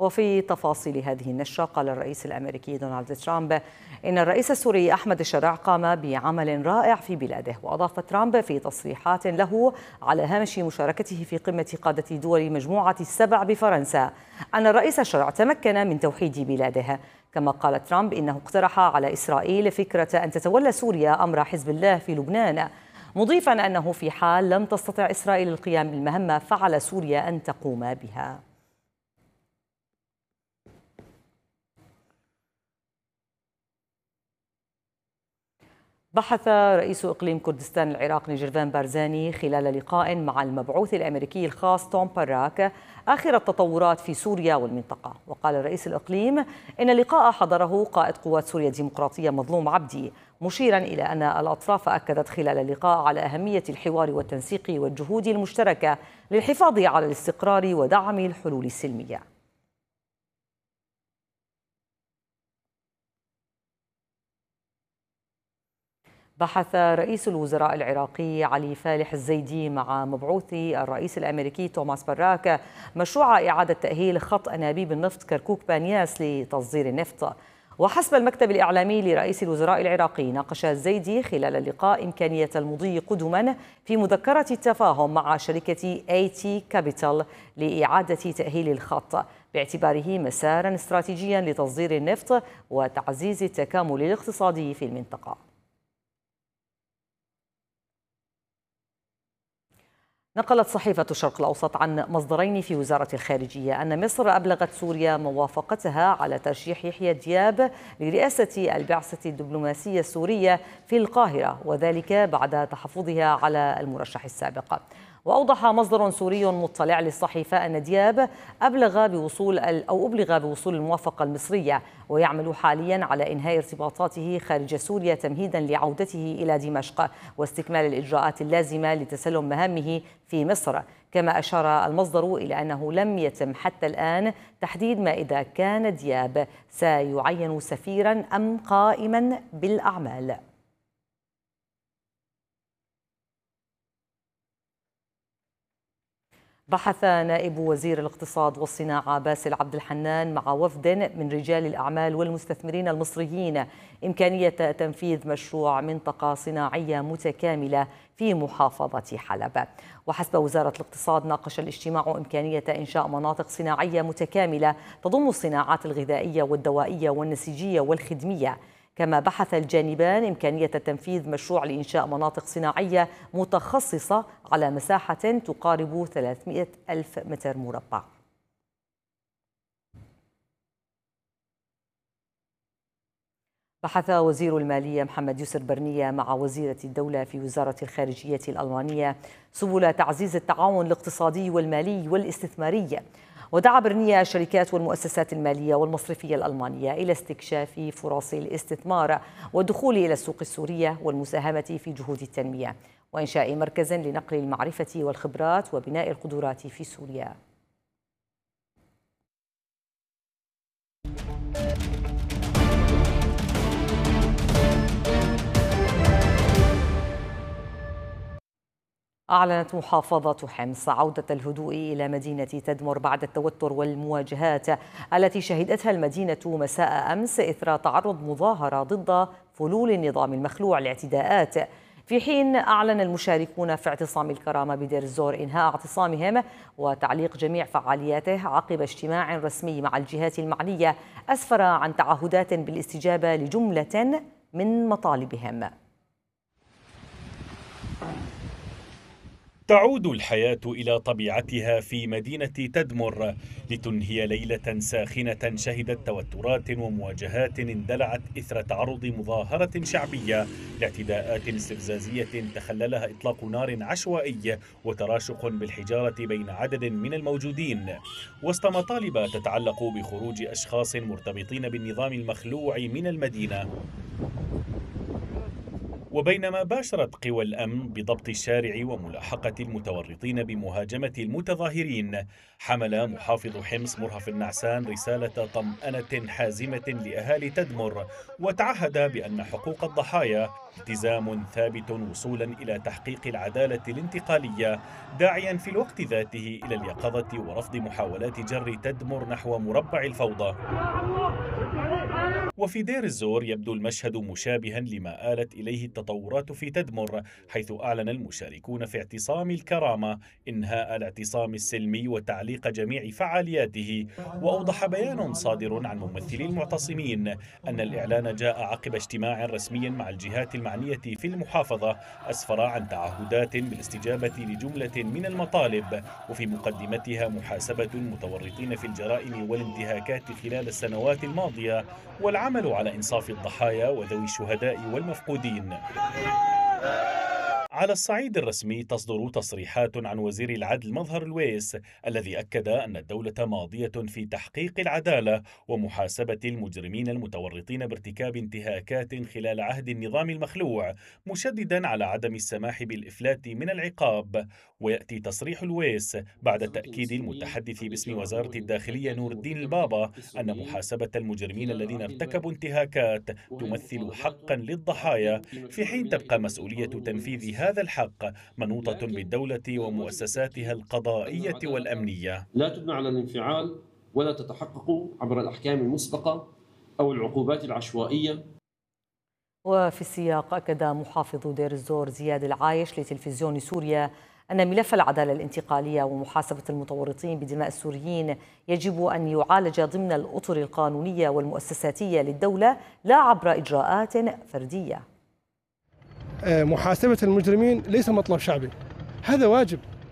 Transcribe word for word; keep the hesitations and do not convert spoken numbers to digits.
وفي تفاصيل هذه النشرة قال الرئيس الأمريكي دونالد ترامب إن الرئيس السوري أحمد الشرع قام بعمل رائع في بلاده. وأضاف ترامب في تصريحات له على هامش مشاركته في قمة قادة دول مجموعة السبع بفرنسا أن الرئيس الشرع تمكن من توحيد بلاده. كما قال ترامب إنه اقترح على إسرائيل فكرة أن تتولى سوريا أمر حزب الله في لبنان، مضيفا أنه في حال لم تستطع إسرائيل القيام بالمهمة فعلى سوريا أن تقوم بها. بحث رئيس إقليم كردستان العراق نجيفان بارزاني خلال لقاء مع المبعوث الأمريكي الخاص توم باراك آخر التطورات في سوريا والمنطقة. وقال رئيس الإقليم إن اللقاء حضره قائد قوات سوريا الديمقراطية مظلوم عبدي، مشيرا إلى أن الأطراف أكدت خلال اللقاء على أهمية الحوار والتنسيق والجهود المشتركة للحفاظ على الاستقرار ودعم الحلول السلمية. بحث رئيس الوزراء العراقي علي فالح الزيدي مع مبعوث الرئيس الأمريكي توماس باراك مشروع إعادة تأهيل خط أنابيب النفط كركوك بانياس لتصدير النفط. وحسب المكتب الإعلامي لرئيس الوزراء العراقي، ناقش الزيدي خلال اللقاء إمكانية المضي قدما في مذكرة التفاهم مع شركة إيه تي كابيتال لإعادة تأهيل الخط باعتباره مسارا استراتيجيا لتصدير النفط وتعزيز التكامل الاقتصادي في المنطقة. نقلت صحيفة الشرق الأوسط عن مصدرين في وزارة الخارجية أن مصر أبلغت سوريا موافقتها على ترشيح يحيى دياب لرئاسة البعثة الدبلوماسية السورية في القاهرة، وذلك بعد تحفظها على المرشح السابق. وأوضح مصدر سوري مطلع للصحيفة أن دياب أبلغ بوصول أو أبلغ بوصول الموافقة المصرية، ويعمل حاليا على إنهاء ارتباطاته خارج سوريا تمهيدا لعودته إلى دمشق واستكمال الإجراءات اللازمة لتسلم مهامه في مصر. كما أشار المصدر إلى أنه لم يتم حتى الآن تحديد ما إذا كان دياب سيعين سفيرا أم قائما بالأعمال. بحث نائب وزير الاقتصاد والصناعة باسل عبد الحنان مع وفد من رجال الأعمال والمستثمرين المصريين إمكانية تنفيذ مشروع منطقة صناعية متكاملة في محافظة حلب. وحسب وزارة الاقتصاد، ناقش الاجتماع إمكانية إنشاء مناطق صناعية متكاملة تضم الصناعات الغذائية والدوائية والنسيجية والخدمية. كما بحث الجانبان إمكانية تنفيذ مشروع لإنشاء مناطق صناعية متخصصة على مساحة تقارب ثلاثمئة ألف متر مربع. بحث وزير المالية محمد يوسف برنية مع وزيرة الدولة في وزارة الخارجية الألمانية سبل تعزيز التعاون الاقتصادي والمالي والاستثماري. ودعا برنية الشركات والمؤسسات المالية والمصرفية الألمانية إلى استكشاف فرص الاستثمار والدخول إلى السوق السورية والمساهمة في جهود التنمية وإنشاء مركز لنقل المعرفة والخبرات وبناء القدرات في سوريا. أعلنت محافظة حمص عودة الهدوء إلى مدينة تدمر بعد التوتر والمواجهات التي شهدتها المدينة مساء أمس إثر تعرض مظاهرة ضد فلول النظام المخلوع الاعتداءات، في حين أعلن المشاركون في اعتصام الكرامة بدير الزور إنهاء اعتصامهم وتعليق جميع فعالياته عقب اجتماع رسمي مع الجهات المعنية أسفر عن تعهدات بالاستجابة لجملة من مطالبهم. تعود الحياة إلى طبيعتها في مدينة تدمر لتنهي ليلة ساخنة شهدت توترات ومواجهات اندلعت إثر تعرض مظاهرة شعبية لاعتداءات استفزازية تخللها إطلاق نار عشوائي وتراشق بالحجارة بين عدد من الموجودين، وسط مطالب تتعلق بخروج أشخاص مرتبطين بالنظام المخلوع من المدينة. وبينما باشرت قوى الأمن بضبط الشارع وملاحقة المتورطين بمهاجمة المتظاهرين، حمل محافظ حمص مرهف النعسان رسالة طمأنة حازمة لأهالي تدمر، وتعهد بأن حقوق الضحايا التزام ثابت وصولا إلى تحقيق العدالة الانتقالية، داعيا في الوقت ذاته إلى اليقظة ورفض محاولات جر تدمر نحو مربع الفوضى. وفي دير الزور يبدو المشهد مشابها لما آلت إليه التطورات في تدمر، حيث أعلن المشاركون في اعتصام الكرامة إنهاء الاعتصام السلمي وتعليق جميع فعالياته. وأوضح بيان صادر عن ممثلي المعتصمين أن الإعلان جاء عقب اجتماع رسمي مع الجهات المعنية في المحافظة أسفر عن تعهدات بالاستجابة لجملة من المطالب، وفي مقدمتها محاسبة المتورطين في الجرائم والانتهاكات خلال السنوات الماضية، والعمل على إنصاف الضحايا وذوي الشهداء والمفقودين. على الصعيد الرسمي تصدر تصريحات عن وزير العدل مظهر الويس الذي أكد أن الدولة ماضية في تحقيق العدالة ومحاسبة المجرمين المتورطين بارتكاب انتهاكات خلال عهد النظام المخلوع، مشددا على عدم السماح بالإفلات من العقاب. ويأتي تصريح الويس بعد تأكيد المتحدث باسم وزارة الداخلية نور الدين البابا أن محاسبة المجرمين الذين ارتكبوا انتهاكات تمثل حقا للضحايا، في حين تبقى مسؤولية تنفيذ هذا الحق منوطة بالدولة ومؤسساتها القضائية والأمنية. لا تبنى على الانفعال ولا تتحقق عبر الأحكام المسبقة أو العقوبات العشوائية. وفي السياق أكد محافظ دير الزور زياد العايش لتلفزيون سوريا أن ملف العدالة الانتقالية ومحاسبة المتورطين بدماء السوريين يجب أن يعالج ضمن الأطر القانونية والمؤسساتية للدولة لا عبر إجراءات فردية. محاسبة المجرمين ليس مطلب شعبي، هذا واجب